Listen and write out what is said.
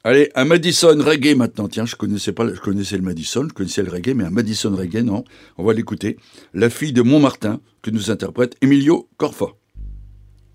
Allez, un Madison reggae maintenant. Tiens, je connaissais le Madison, je connaissais le reggae, mais un Madison reggae, non. On va l'écouter. La fille de Montmartin, que nous interprète Emilio Corfa.